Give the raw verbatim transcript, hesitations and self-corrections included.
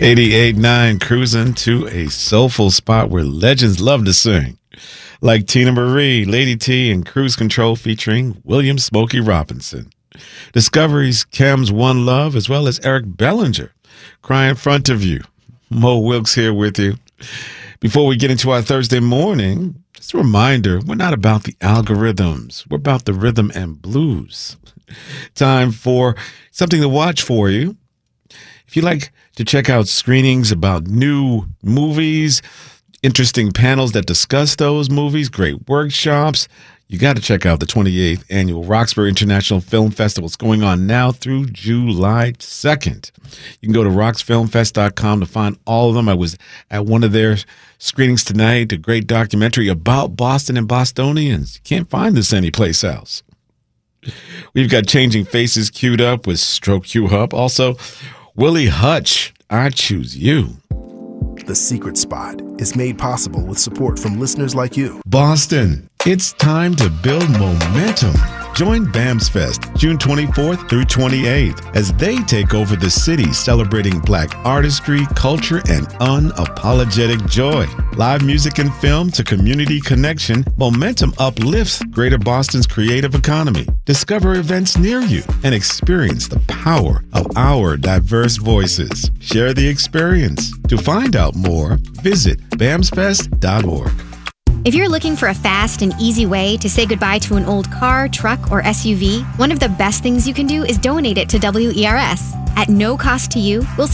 eighty-eight point nine, cruising to a soulful spot where legends love to sing. Like Tina Marie, Lady T, and Cruise Control featuring William Smokey Robinson. Discovery's Cam's One Love, as well as Eric Bellinger, Cry in Front of You. Mo Wilkes here with you. Before we get into our Thursday morning, just a reminder, we're not about the algorithms. We're about the rhythm and blues. Time for something to watch for you. If you like to check out screenings about new movies, interesting panels that discuss those movies, great workshops, you got to check out the twenty-eighth Annual Roxbury International Film Festival. It's going on now through July second. You can go to rox film fest dot com to find all of them. I was at one of their screenings tonight, a great documentary about Boston and Bostonians. You can't find this anyplace else. We've got Changing Faces queued up with Stroke You Up. Also, Willie Hutch, I Choose You. The Secret Spot is made possible with support from listeners like you. Boston, it's time to build momentum. Join BAMS Fest June twenty-fourth through twenty-eighth as they take over the city, celebrating Black artistry, culture, and unapologetic joy. Live music and film to community connection, momentum uplifts Greater Boston's creative economy. Discover events near you and experience the power of our diverse voices. Share the experience. To find out more, visit bams fest dot org. If you're looking for a fast and easy way to say goodbye to an old car, truck, or S U V, one of the best things you can do is donate it to W E R S. At no cost to you, we'll